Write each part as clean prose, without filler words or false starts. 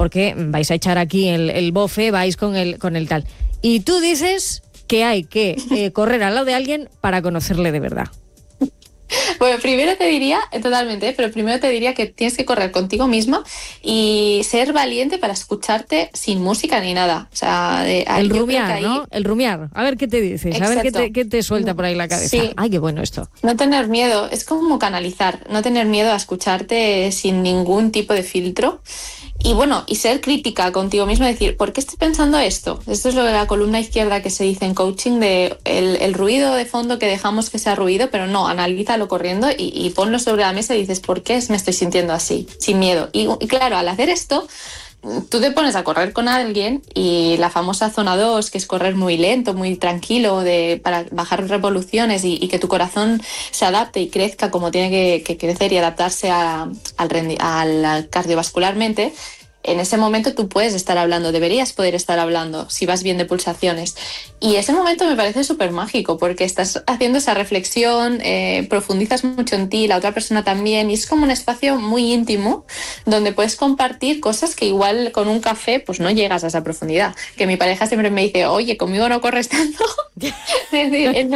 porque vais a echar aquí el bofe, vais con el tal. Y tú dices que hay que correr al lado de alguien para conocerle de verdad. Bueno, primero te diría, totalmente, pero primero te diría que tienes que correr contigo misma y ser valiente para escucharte sin música ni nada. O sea, el rumiar, ¿no? El rumiar. A ver qué te dices, Exacto. A ver qué te suelta por ahí la cabeza. Sí. Ay, qué bueno esto. No tener miedo, es como canalizar, no tener miedo a escucharte sin ningún tipo de filtro. Y bueno, y ser crítica contigo mismo, decir, ¿por qué estoy pensando esto? Esto es lo de la columna izquierda que se dice en coaching, de el ruido de fondo que dejamos que sea ruido, pero no, analízalo corriendo y ponlo sobre la mesa y dices, ¿por qué me estoy sintiendo así? Sin miedo. Y claro, al hacer esto, tú te pones a correr con alguien y la famosa zona 2, que es correr muy lento, muy tranquilo, para bajar revoluciones y que tu corazón se adapte y crezca como tiene que crecer y adaptarse al cardiovascularmente. En ese momento tú puedes estar hablando, deberías poder estar hablando si vas bien de pulsaciones. Y ese momento me parece súper mágico porque estás haciendo esa reflexión, profundizas mucho en ti, la otra persona también, y es como un espacio muy íntimo donde puedes compartir cosas que igual con un café pues no llegas a esa profundidad. Que mi pareja siempre me dice, oye, conmigo no corres tanto. Es decir,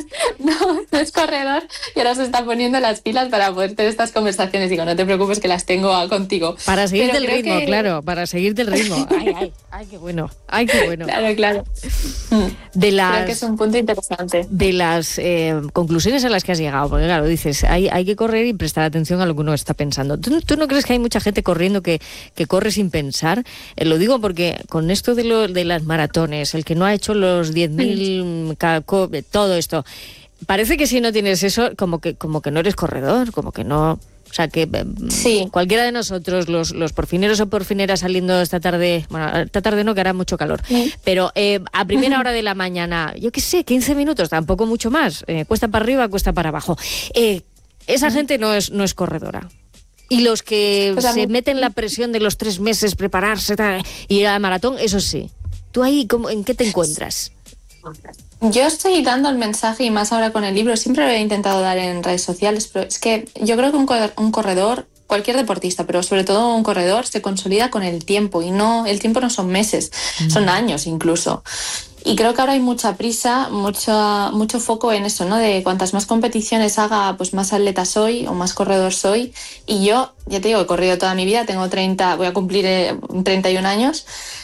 no es corredor y ahora se está poniendo las pilas para poder tener estas conversaciones. Digo, no te preocupes que las tengo contigo. Para seguirte el ritmo, claro, para seguirte el ritmo. Ay, qué bueno. Ay, qué bueno. Claro. Creo que es un punto interesante. De las conclusiones a las que has llegado, porque claro, dices, hay que correr y prestar atención a lo que uno está pensando. ¿Tú no crees que hay mucha gente corriendo que corre sin pensar? Lo digo porque con esto de las maratones, el que no ha hecho los 10.000, todo esto, parece que si no tienes eso, como que no eres corredor, como que no... O sea, que sí. Cualquiera de nosotros, los porfineros o porfineras saliendo esta tarde, bueno, esta tarde no, que hará mucho calor, pero a primera hora de la mañana, yo qué sé, 15 minutos, tampoco mucho más, cuesta para arriba, cuesta para abajo. Esa gente no es corredora. Y los que se meten la presión de los 3 meses, prepararse y ir a la maratón, eso sí. ¿Tú ahí en qué te encuentras? Yo estoy dando el mensaje, y más ahora con el libro, siempre lo he intentado dar en redes sociales, pero es que yo creo que un corredor, cualquier deportista, pero sobre todo un corredor, se consolida con el tiempo, y el tiempo no son meses, son años incluso. Y creo que ahora hay mucha prisa, mucho foco en eso, ¿no? De cuantas más competiciones haga, pues más atleta soy o más corredor soy. Y yo, ya te digo, he corrido toda mi vida, tengo 30, voy a cumplir 31 años.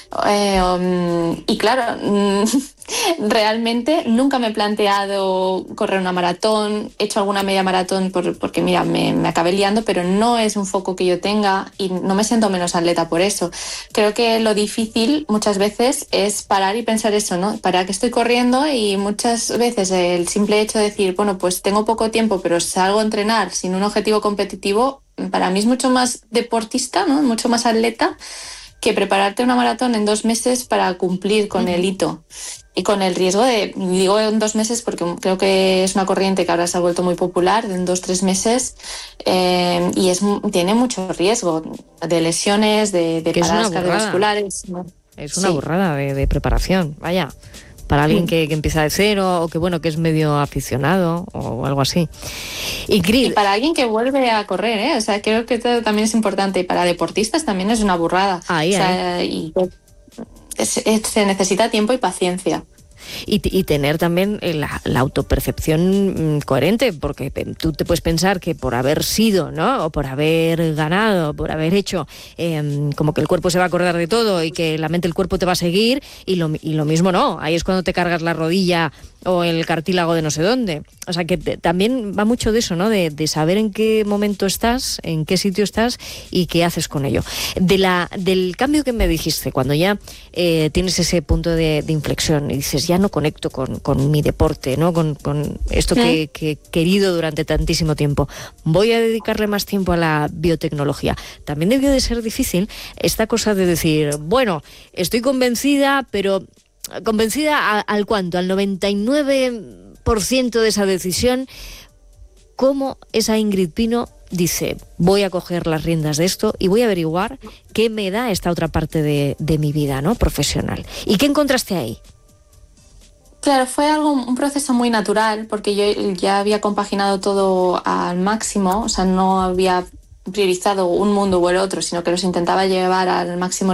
Y claro, realmente nunca me he planteado correr una maratón, he hecho alguna media maratón porque mira, me acabé liando, pero no es un foco que yo tenga y no me siento menos atleta por eso. Creo que lo difícil muchas veces es parar y pensar eso, ¿no? Para que estoy corriendo, y muchas veces el simple hecho de decir, bueno, pues tengo poco tiempo, pero salgo a entrenar sin un objetivo competitivo, para mí es mucho más deportista, ¿no? Mucho más atleta que prepararte una maratón en 2 meses para cumplir con el hito y con el riesgo digo en 2 meses porque creo que es una corriente que ahora se ha vuelto muy popular, en 2-3 meses, y tiene mucho riesgo de lesiones, de paradas cardiovasculares. Es una burrada de preparación, vaya. Para alguien que empieza de cero o que es medio aficionado o algo así. Y para alguien que vuelve a correr, o sea, creo que todo también es importante. Y para deportistas también es una burrada. Se necesita tiempo y paciencia. Y tener también la autopercepción coherente, porque tú te puedes pensar que por haber sido, ¿no? O por haber ganado, por haber hecho, como que el cuerpo se va a acordar de todo y que la mente, el cuerpo te va a seguir, y lo mismo no. Ahí es cuando te cargas la rodilla o el cartílago de no sé dónde. O sea que también va mucho de eso, ¿no? De saber en qué momento estás, en qué sitio estás y qué haces con ello. Del cambio que me dijiste, cuando ya tienes ese punto de inflexión y dices, ya no conecto con mi deporte, ¿no? Con esto que he querido durante tantísimo tiempo. Voy a dedicarle más tiempo a la biotecnología. También debió de ser difícil esta cosa de decir, bueno, estoy convencida, pero ¿convencida al cuánto? Al 99% de esa decisión. ¿Cómo esa Ingrid Pino dice, voy a coger las riendas de esto y voy a averiguar qué me da esta otra parte de mi vida, ¿no? Profesional? ¿Y qué encontraste ahí? Claro, fue un proceso muy natural, porque yo ya había compaginado todo al máximo, o sea, no había priorizado un mundo u el otro, sino que los intentaba llevar al máximo